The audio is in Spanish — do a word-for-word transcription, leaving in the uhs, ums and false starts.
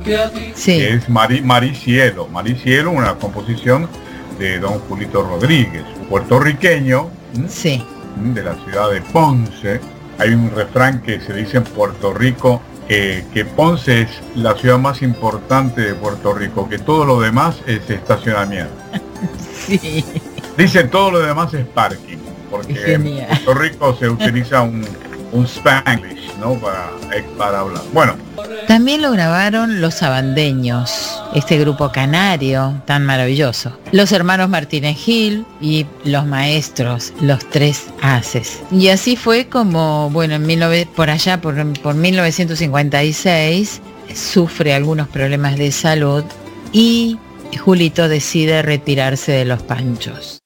Sí. Que es Mari, Maricielo. Maricielo, una composición de don Julito Rodríguez, un puertorriqueño. ¿m? Sí. De la ciudad de Ponce. Hay un refrán que se dice en Puerto Rico, eh, que Ponce es la ciudad más importante de Puerto Rico, que todo lo demás es estacionamiento. Sí. Dicen todo lo demás es parking, porque Genial. en Puerto Rico se utiliza un, un Spanglish, ¿no? Para, para hablar. Bueno. También lo grabaron los Sabandeños, este grupo canario tan maravilloso. Los hermanos Martínez Gil y los maestros, los Tres Haces. Y así fue como, bueno, en mil nove- por allá, por, por mil novecientos cincuenta y seis, sufre algunos problemas de salud y Julito decide retirarse de los Panchos.